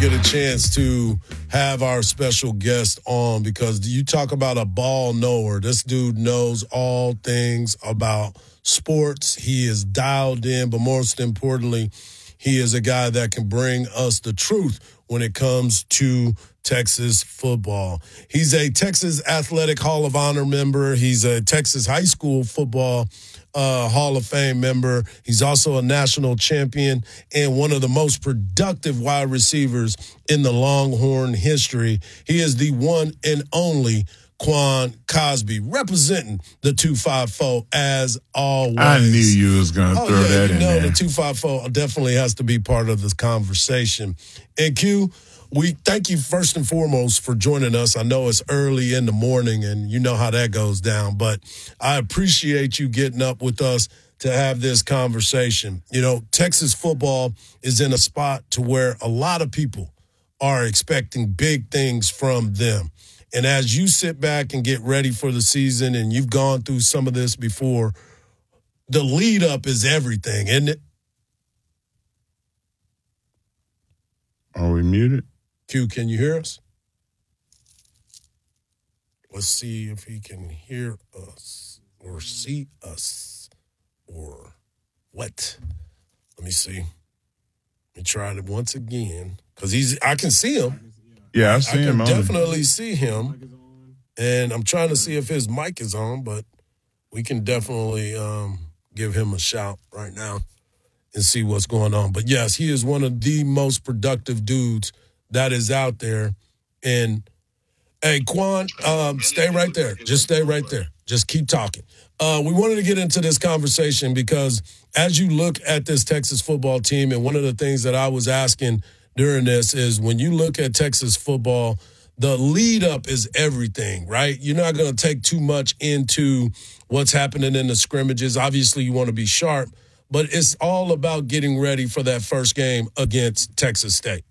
get a chance to have our special guest on because you talk about a ball knower. This dude knows all things about sports. He is dialed in, but most importantly, he is a guy that can bring us the truth when it comes to Texas football. He's a Texas Athletic Hall of Honor member. He's a Texas High School football Hall of Fame member. He's also a national champion and one of the most productive wide receivers in the Longhorn history. He is the one and only Quan Cosby, representing the 254 as always. I knew you was going to throw that in there. The 254 definitely has to be part of this conversation. And Q, we thank you first and foremost for joining us. I know it's early in the morning and you know how that goes down, but I appreciate you getting up with us to have this conversation. You know, Texas football is in a spot to where a lot of people are expecting big things from them. And as you sit back and get ready for the season, and you've gone through some of this before, the lead up is everything, isn't it? Are we muted? Q, can you hear us? Let's see if he can hear us or see us or what. Let me see. Let me try it once again because I can see him. Yeah, I see him. I can definitely see him, and I'm trying to see if his mic is on, but we can definitely give him a shout right now and see what's going on. But, yes, he is one of the most productive dudes that is out there. And, hey, Quan, stay right there. Just stay right there. Just keep talking. We wanted to get into this conversation because as you look at this Texas football team, and one of the things that I was asking during this is when you look at Texas football, the lead up is everything, right? You're not going to take too much into what's happening in the scrimmages. Obviously, you want to be sharp, but it's all about getting ready for that first game against Texas State.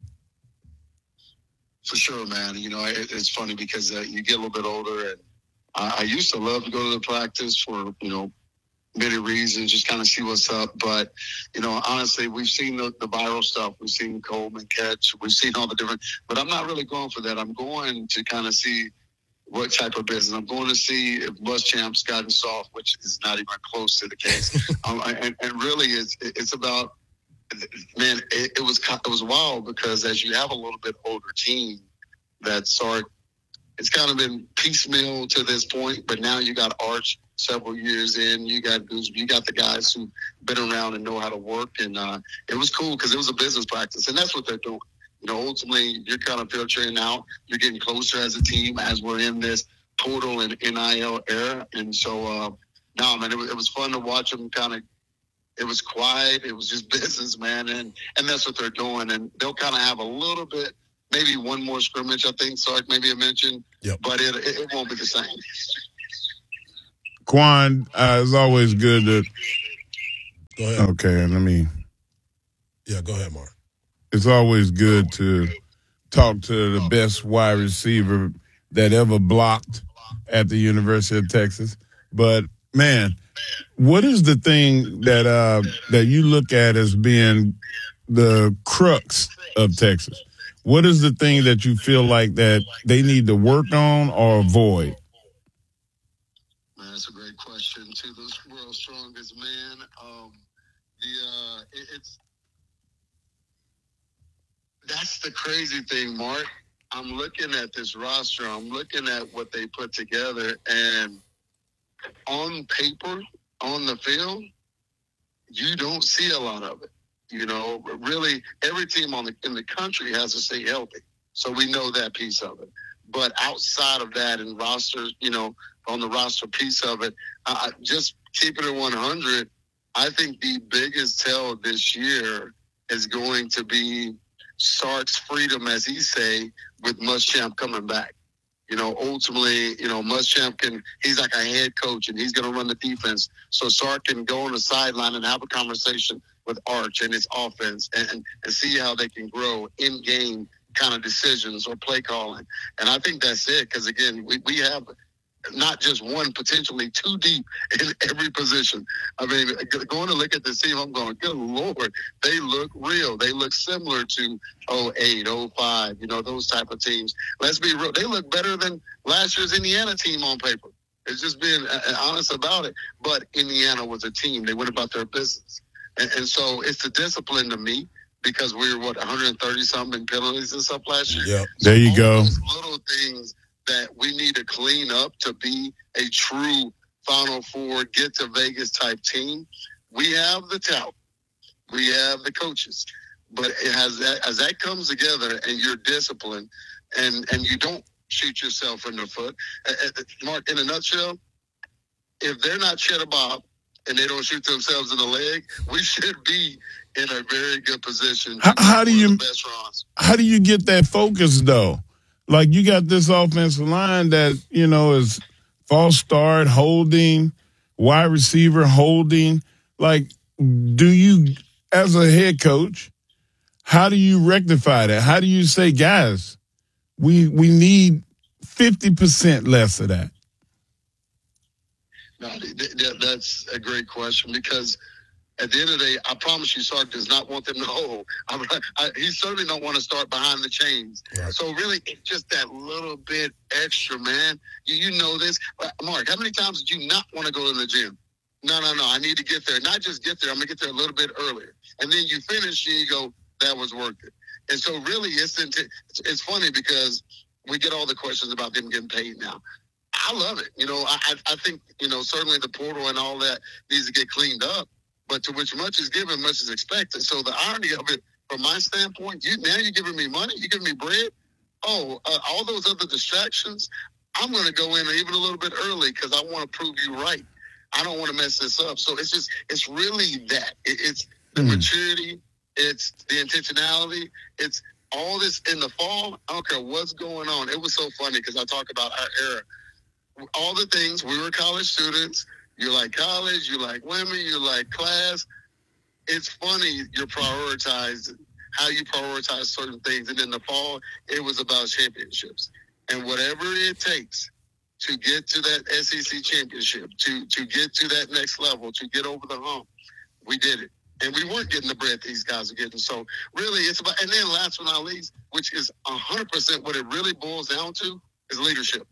For sure, man. You know, it's funny because you get a little bit older, and I used to love to go to the practice for, many reasons, just kind of see what's up. But, honestly, we've seen the viral stuff. We've seen Coleman catch. We've seen all the different – but I'm not really going for that. I'm going to kind of see what type of business. I'm going to see if Muschamp's gotten soft, which is not even close to the case. and really, it's about – man, it was wild because as you have a little bit older team that Sark – it's kind of been piecemeal to this point, but now you got Arch several years in. You got the guys who've been around and know how to work, and it was cool because it was a business practice, and that's what they're doing. Ultimately, you're kind of filtering out. You're getting closer as a team as we're in this portal and NIL era, and so man, it was fun to watch them. It was quiet. It was just business, man, and that's what they're doing, and they'll kind of have a little bit. Maybe one more scrimmage, I think, Sark maybe I mentioned, but it won't be the same. Quan, it's always good to – Go ahead. Okay, Yeah, go ahead, Mark. It's always good to talk to the best wide receiver that ever blocked at the University of Texas. But, man, what is the thing that you look at as being the crux of Texas? What is the thing that you feel like that they need to work on or avoid? Man, that's a great question. To the world's strongest man, that's the crazy thing, Mark. I'm looking at this roster. I'm looking at what they put together, and on paper, on the field, you don't see a lot of it. Really, every team in the country has to stay healthy. So we know that piece of it. But outside of that and rosters, on the roster piece of it, just keeping it 100, I think the biggest tell this year is going to be Sark's freedom, as he say, with Muschamp coming back. Ultimately, Muschamp he's like a head coach and he's going to run the defense. So Sark can go on the sideline and have a conversation with Arch and his offense and see how they can grow in-game kind of decisions or play calling. And I think that's it because, again, we have not just one, potentially two deep in every position. I mean, going to look at this team, I'm going, good Lord, they look real. They look similar to 08, 05, those type of teams. Let's be real. They look better than last year's Indiana team on paper. It's just being honest about it. But Indiana was a team. They went about their business. And so it's the discipline to me, because we were, 130-something in penalties and stuff last year. Yeah. So there you go. Those little things that we need to clean up to be a true Final Four, get to Vegas type team. We have the talent. We have the coaches. But as that comes together and you're disciplined and you don't shoot yourself in the foot, Mark, in a nutshell, if they're not Cheddar Bob and they don't shoot themselves in the leg, we should be in a very good position. How do you get that focus though? Like, you got this offensive line that is false start, holding, wide receiver holding. Like, do you, as a head coach, how do you rectify that? How do you say, guys, we need 50% less of that? No, that's a great question, because at the end of the day, I promise you, Sark does not want them to hold. He certainly don't want to start behind the chains. Right. So really, it's just that little bit extra, man. You know this. Mark, how many times did you not want to go to the gym? No, I need to get there. Not just get there, I'm going to get there a little bit earlier. And then you finish and you go, that was worth it. And so really, it's funny because we get all the questions about them getting paid now. I love it. I think, certainly the portal and all that needs to get cleaned up. But to which much is given, much is expected. So the irony of it, from my standpoint, now you're giving me money, you're giving me bread. All those other distractions, I'm going to go in even a little bit early because I want to prove you right. I don't want to mess this up. So it's really that. It's the maturity. It's the intentionality. It's all this in the fall. I don't care what's going on. It was so funny because I talk about our era. All the things, we were college students. You like college, you like women, you like class. It's funny how you prioritize certain things. And in the fall, it was about championships. And whatever it takes to get to that SEC championship, to get to that next level, to get over the hump, we did it. And we weren't getting the bread these guys are getting. So really, it's about, and then last but not least, which is 100% what it really boils down to, is leadership.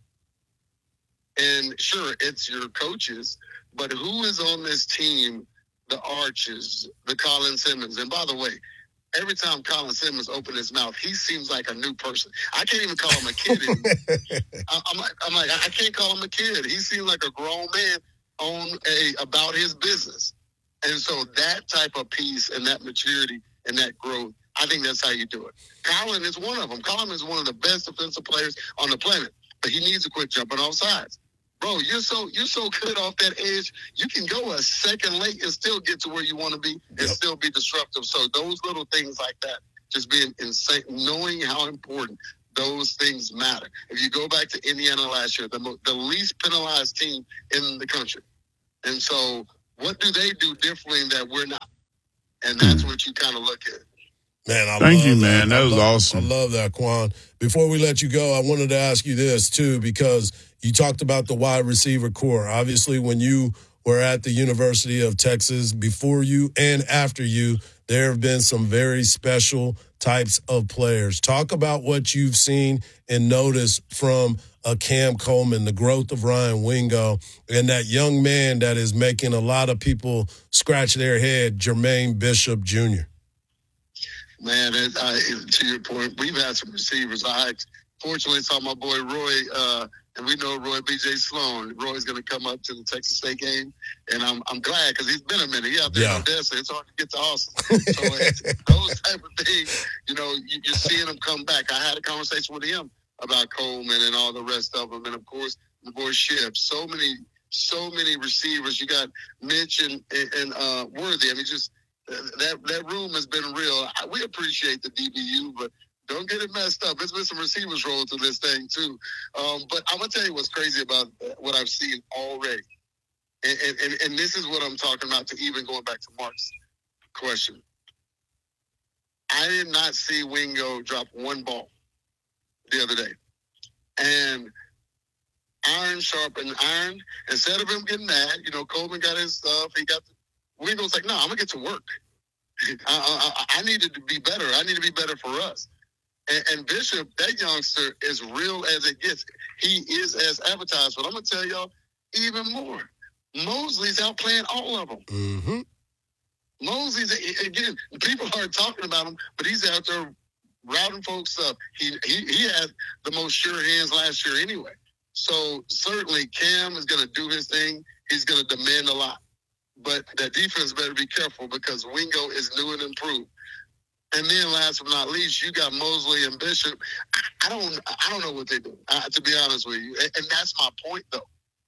And sure, it's your coaches, but who is on this team? The Arches, the Colin Simmons. And by the way, every time Colin Simmons opens his mouth, he seems like a new person. I can't even call him a kid anymore. I'm like, I can't call him a kid. He seems like a grown man about his business. And so that type of peace and that maturity and that growth, I think that's how you do it. Colin is one of them. Colin is one of the best defensive players on the planet, but he needs to quit jumping off sides. Bro, you're so good off that edge. You can go a second late and still get to where you want to be and still be disruptive. So those little things like that, just being insane, knowing how important those things matter. If you go back to Indiana last year, the least penalized team in the country. And so what do they do differently that we're not? And that's what you kind of look at. Man, Thank you, man. That was awesome. I love that, Quan. Before we let you go, I wanted to ask you this, too, because you talked about the wide receiver core. Obviously, when you were at the University of Texas, before you and after you, there have been some very special types of players. Talk about what you've seen and noticed from Cam Coleman, the growth of Ryan Wingo, and that young man that is making a lot of people scratch their head, Jermaine Bishop Jr. Man, to your point, we've had some receivers. I fortunately saw my boy Roy, and we know Roy B.J. Sloan. Roy's going to come up to the Texas State game, and I'm glad because he's been a minute. He out there in Odessa. It's hard to get to Austin. So those type of things, you're seeing him come back. I had a conversation with him about Coleman and all the rest of them, and of course the boy Shipp. So many receivers. You got Mitch and Worthy. I mean, just that room has been real. We appreciate the DBU, but don't get it messed up. There's been some receivers rolled to this thing too. But I'm gonna tell you what's crazy about what I've seen already, and this is what I'm talking about. To even going back to Mark's question, I did not see Wingo drop one ball the other day, and iron sharpened iron. Instead of him getting mad, Coleman got his stuff. Wingo's like, no, I'm going to get to work. I needed to be better. I need to be better for us. And Bishop, that youngster, is real as it gets. He is as advertised. But I'm going to tell y'all even more. Mosley's outplaying all of them. Mm-hmm. Mosley's, again, people aren't talking about him, but he's out there routing folks up. He had the most sure hands last year anyway. So certainly Cam is going to do his thing. He's going to demand a lot. But that defense better be careful because Wingo is new and improved. And then last but not least, you got Mosley and Bishop. I don't know what they do, to be honest with you. And that's my point, though.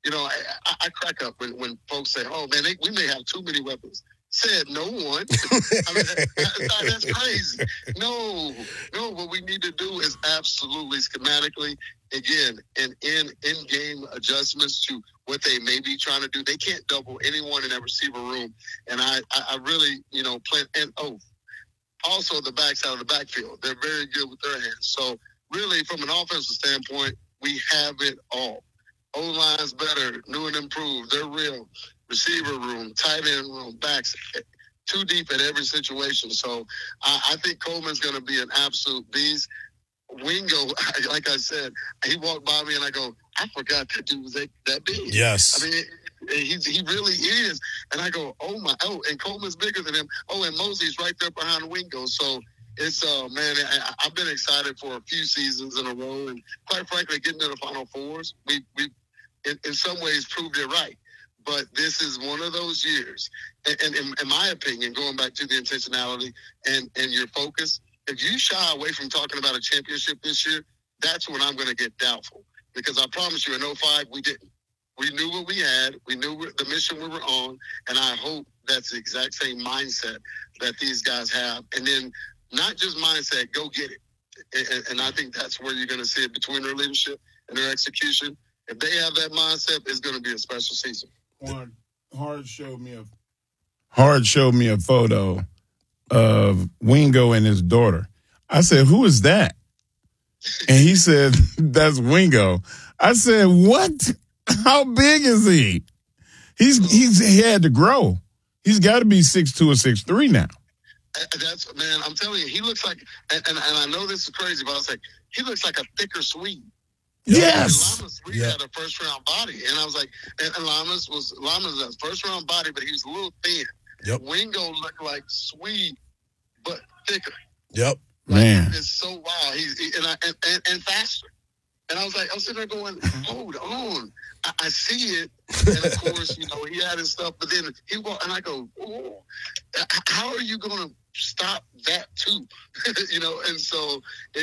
I crack up when folks say, oh, man, we may have too many weapons. Said no one. I mean, that's crazy. No. What we need to do is absolutely schematically, again, and in-game adjustments to what they may be trying to do. They can't double anyone in that receiver room. And I really, plan. And, also the backside of the backfield. They're very good with their hands. So really, from an offensive standpoint, we have it all. O-line's better, new and improved. They're real. Receiver room, tight end room, backs, too deep at every situation. So I think Coleman's going to be an absolute beast. Wingo, like I said, he walked by me and I go, I forgot that dude was that big. Yes. I mean, he really is. And I go, and Coleman's bigger than him. Oh, and Mosley's right there behind Wingo. So it's, man, I've been excited for a few seasons in a row. And quite frankly, getting to the Final Fours, we in some ways proved it right. But this is one of those years, and in my opinion, going back to the intentionality and your focus, if you shy away from talking about a championship this year, that's when I'm going to get doubtful. Because I promise you, in 05, we didn't. We knew what we had. We knew the mission we were on. And I hope that's the exact same mindset that these guys have. And then not just mindset, go get it. And I think that's where you're going to see it between their leadership and their execution. If they have that mindset, it's going to be a special season. Hard showed me a photo of Wingo and his daughter. I said, "Who is that?" And he said, "That's Wingo." I said, "What? How big is he? He had to grow. He's got to be 6'2" or 6'3" now." That's, man, I'm telling you, he looks like, and I know this is crazy, but I was like, he looks like a thicker Swede. Yes. Lamas had a first-round body, and I was like, and Lamas was a first-round body, but he was a little thin. Yep. Wingo looked like Swede, but thicker. Yep. Man, it's so wild. And faster. And I was sitting there going, hold on. I see it. And of course, he had his stuff, but then he walked, and I go, oh, how are you going to stop that too? And so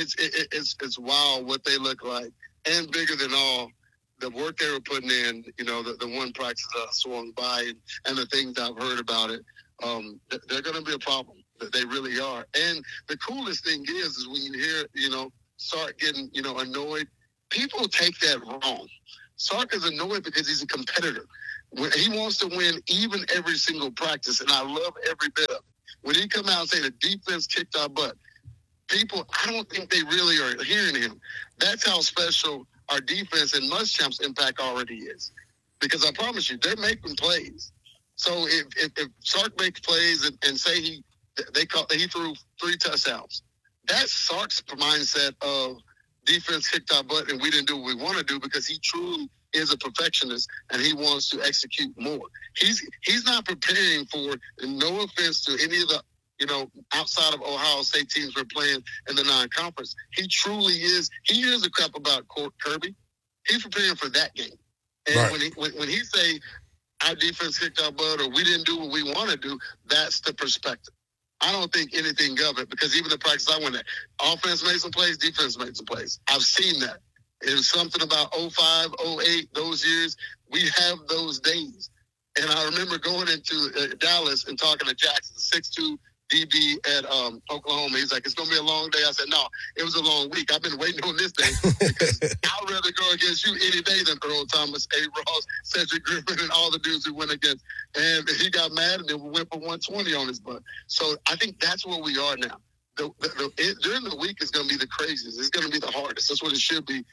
it's wild what they look like. And bigger than all, the work they were putting in, the one practice that I swung by and the things I've heard about it, they're going to be a problem. They really are. And the coolest thing is when you hear, Sark getting, annoyed, people take that wrong. Sark is annoyed because he's a competitor. He wants to win even every single practice, and I love every bit of it. When he come out and say the defense kicked our butt, people, I don't think they really are hearing him. That's how special our defense and Muschamp's impact already is. Because I promise you, they're making plays. So if Sark makes plays and say he threw 3 touchdowns, that's Sark's mindset of defense kicked our butt and we didn't do what we want to do, because he truly is a perfectionist and he wants to execute more. He's not preparing for, no offense to any of the outside of Ohio State teams we're playing in the non-conference. He truly is. He hears a crap about Kirby. He's preparing for that game. And right. when he say our defense kicked our butt or we didn't do what we want to do, that's the perspective. I don't think anything of it, because even the practice I went at, offense made some plays, defense made some plays. I've seen that. It was something about 05, 08, those years. We have those days. And I remember going into Dallas and talking to Jackson, 6'2", DB at Oklahoma. He's like, it's going to be a long day. I said, no, it was a long week. I've been waiting on this day because I'd rather go against you any day than Earl Thomas, A. Ross, Cedric Griffin, and all the dudes who went against. And he got mad and then we went for 120 on his butt. So I think that's where we are now. During the week is going to be the craziest. It's going to be the hardest. That's what it should be.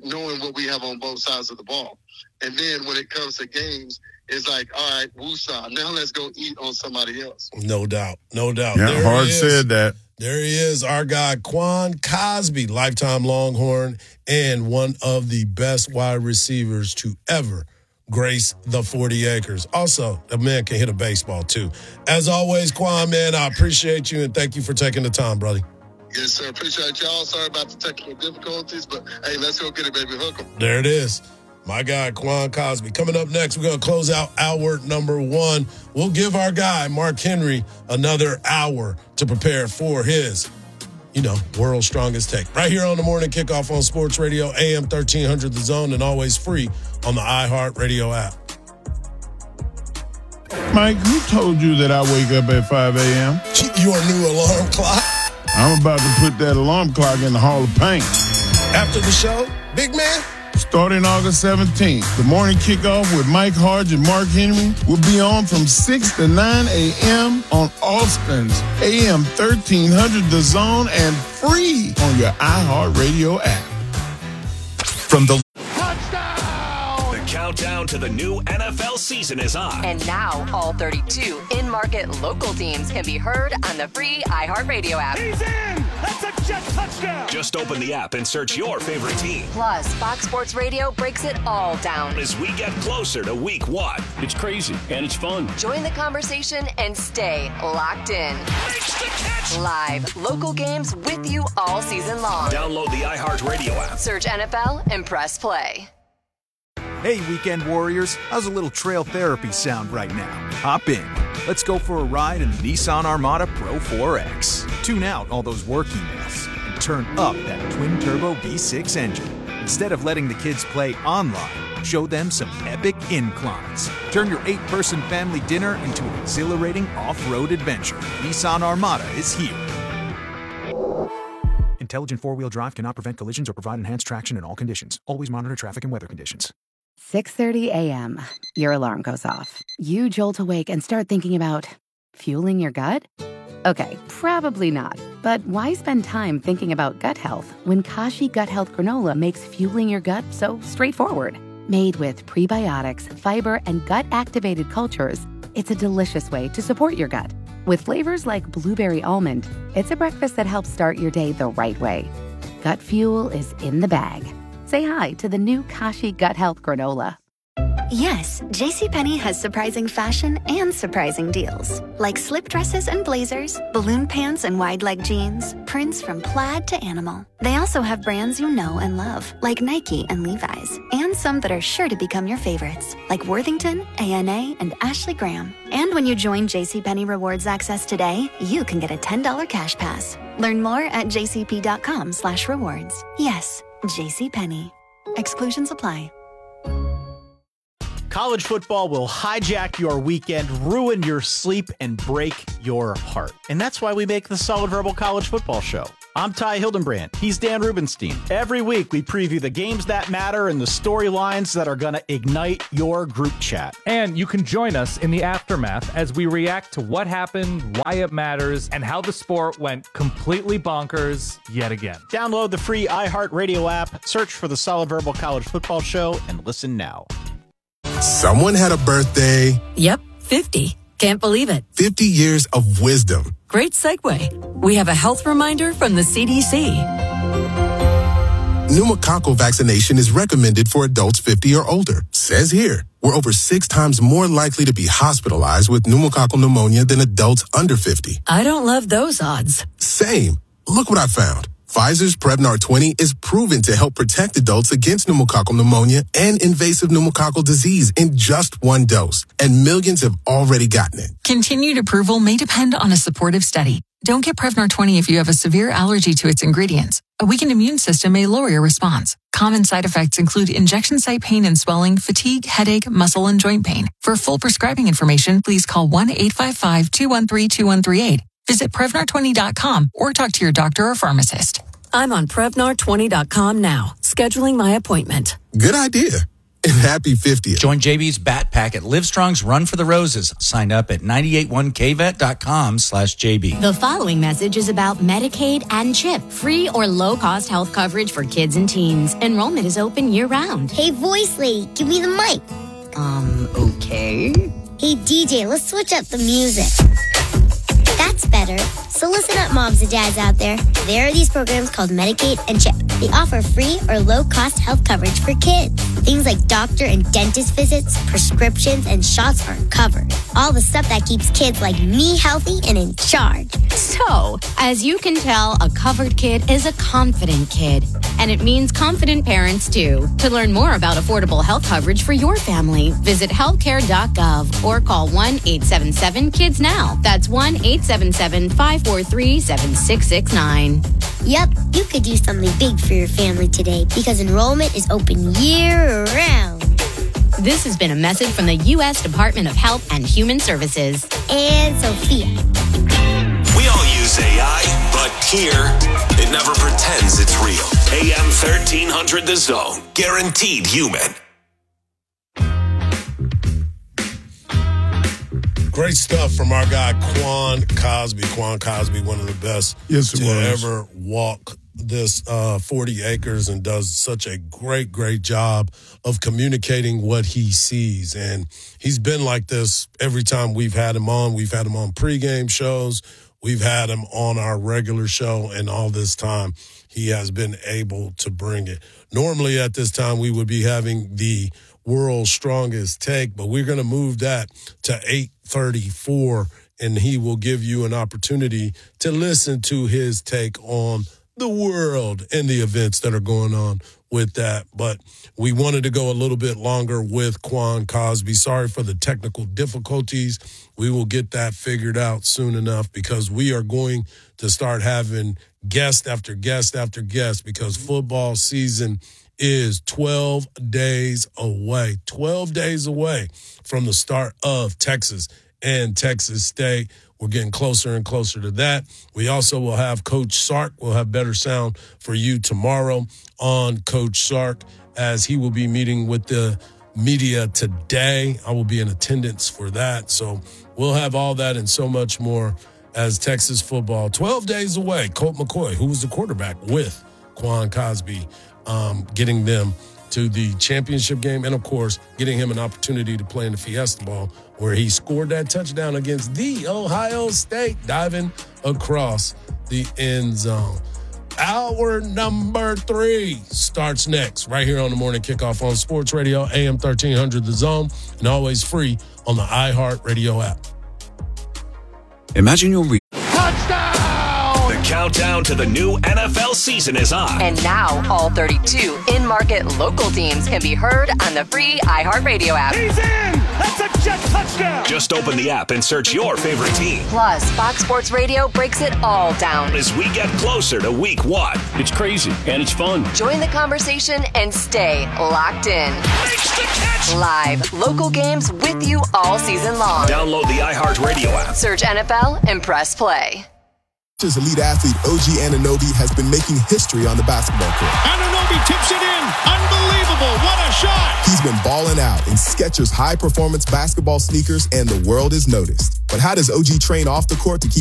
knowing what we have on both sides of the ball. And then when it comes to games, it's like, all right, woosah, now let's go eat on somebody else. No doubt. No doubt. Yeah, There Hart he is. said that. There he is, our guy, Quan Cosby, lifetime Longhorn, and one of the best wide receivers to ever grace the 40 acres. Also, the man can hit a baseball, too. As always, Quan, man, I appreciate you, and thank you for taking the time, brother. Yes, sir. Appreciate y'all. Sorry about the technical difficulties, but, hey, let's go get it, baby. Hook 'em. There it is. My guy, Quan Cosby. Coming up next, we're going to close out hour number 1. We'll give our guy, Mark Henry, another hour to prepare for his, world's strongest take. Right here on the Morning Kickoff on Sports Radio, AM 1300 The Zone, and always free on the iHeartRadio app. Mike, who told you that I wake up at 5 a.m.? Your new alarm clock. I'm about to put that alarm clock in the Hall of Paint. After the show, big man. Starting August 17th, the Morning Kickoff with Mike Harge and Mark Henry will be on from 6 to 9 a.m. on Austin's AM 1300 The Zone and free on your iHeartRadio app. From the The countdown to the new NFL season is on. And now all 32 in-market local teams can be heard on the free iHeartRadio app. He's in! That's a jet touchdown! Just open the app and search your favorite team. Plus, Fox Sports Radio breaks it all down. As we get closer to week 1. It's crazy, and it's fun. Join the conversation and stay locked in. Makes the catch! Live, local games with you all season long. Download the iHeartRadio app. Search NFL and press play. Hey, Weekend Warriors, how's a little trail therapy sound right now? Hop in. Let's go for a ride in the Nissan Armada Pro 4X. Tune out all those work emails and turn up that twin-turbo V6 engine. Instead of letting the kids play online, show them some epic inclines. Turn your 8-person family dinner into an exhilarating off-road adventure. Nissan Armada is here. Intelligent four-wheel drive cannot prevent collisions or provide enhanced traction in all conditions. Always monitor traffic and weather conditions. 6:30 a.m. Your alarm goes off. You jolt awake and start thinking about fueling your gut? Okay, probably not. But why spend time thinking about gut health when Kashi Gut Health Granola makes fueling your gut so straightforward? Made with prebiotics, fiber, and gut-activated cultures, it's a delicious way to support your gut. With flavors like blueberry almond, it's a breakfast that helps start your day the right way. Gut fuel is in the bag. Say hi to the new Kashi Gut Health Granola. Yes, JCPenney has surprising fashion and surprising deals. Like slip dresses and blazers, balloon pants and wide leg jeans, prints from plaid to animal. They also have brands you know and love, like Nike and Levi's, and some that are sure to become your favorites, like Worthington, A&A, and Ashley Graham. And when you join JCPenney Rewards Access today, you can get a $10 cash pass. Learn more at jcp.com/rewards. Yes, JCPenney. Exclusions apply. College football will hijack your weekend, ruin your sleep, and break your heart. And that's why we make the Solid Verbal College Football Show. I'm Ty Hildenbrand. He's Dan Rubenstein. Every week, we preview the games that matter and the storylines that are going to ignite your group chat. And you can join us in the aftermath as we react to what happened, why it matters, and how the sport went completely bonkers yet again. Download the free iHeartRadio app, search for the Solid Verbal College Football Show, and listen now. Someone had a birthday. Yep, 50. Can't believe it. 50 years of wisdom. Great segue. We have a health reminder from the CDC. Pneumococcal vaccination is recommended for adults 50 or older. Says here, we're over 6 times more likely to be hospitalized with pneumococcal pneumonia than adults under 50. I don't love those odds. Same. Look what I found. Pfizer's Prevnar 20 is proven to help protect adults against pneumococcal pneumonia and invasive pneumococcal disease in just 1 dose, and millions have already gotten it. Continued approval may depend on a supportive study. Don't get Prevnar 20 if you have a severe allergy to its ingredients. A weakened immune system may lower your response. Common side effects include injection site pain and swelling, fatigue, headache, muscle, and joint pain. For full prescribing information, please call 1-855-213-2138. Visit Prevnar20.com or talk to your doctor or pharmacist. I'm on Prevnar20.com now, scheduling my appointment. Good idea. and happy 50th. Join JB's Bat Pack at Livestrong's Run for the Roses. Sign up at 981kvet.com/JB. The following message is about Medicaid and CHIP, free or low-cost health coverage for kids and teens. Enrollment is open year-round. Hey, voice lady, give me the mic. Okay. Hey, DJ, let's switch up the music. That's better. So listen up, moms and dads out there. There are these programs called Medicaid and CHIP. They offer free or low-cost health coverage for kids. Things like doctor and dentist visits, prescriptions, and shots are covered. All the stuff that keeps kids like me healthy and in charge. So, as you can tell, a covered kid is a confident kid. And it means confident parents, too. To learn more about affordable health coverage for your family, visit healthcare.gov or call 1-877-KIDS-NOW. That's 1-877-543-7669. Yep, you could do something big for your family today because enrollment is open year-round. This has been a message from the U.S. Department of Health and Human Services. And Sophia. We all use AI, but here, it never pretends it's real. AM 1300 The Zone. Guaranteed human. Great stuff from our guy, Quan Cosby. Quan Cosby, one of the best to ever walk this 40 acres and does such a great, great job of communicating what he sees. And he's been like this every time we've had him on. We've had him on pregame shows. We've had him on our regular show, and all this time he has been able to bring it. Normally at this time we would be having the world's strongest take, but we're going to move that to 8:34, and he will give you an opportunity to listen to his take on the world and the events that are going on with that. But we wanted to go a little bit longer with Quan Cosby. Sorry for the technical difficulties. We will get that figured out soon enough because we are going to start having guest after guest after guest because football season is 12 days away. 12 days away from the start of Texas and Texas State. We're getting closer and closer to that. We also will have Coach Sark. We'll have better sound for you tomorrow on Coach Sark as he will be meeting with the media today. I will be in attendance for that. So we'll have all that and so much more as Texas football 12 days away. Colt McCoy, who was the quarterback with Quan Cosby, getting them to the championship game and, of course, getting him an opportunity to play in the Fiesta Bowl where he scored that touchdown against the Ohio State, diving across the end zone. Hour number 3 starts next right here on the Morning Kickoff on Sports Radio, AM 1300 The Zone, and always free on the iHeartRadio app. Imagine you're The countdown to the new NFL season is on. And now all 32 in-market local teams can be heard on the free iHeartRadio app. He's in! That's a jet touchdown! Just open the app and search your favorite team. Plus, Fox Sports Radio breaks it all down as we get closer to week 1. It's crazy and it's fun. Join the conversation and stay locked in. Live local games with you all season long. Download the iHeartRadio app. Search NFL and press play. Elite athlete OG Anunoby has been making history on the basketball court. Anunoby tips it in. Unbelievable. What a shot. He's been balling out in Skechers high-performance basketball sneakers, and the world is noticed. But how does OG train off the court to keep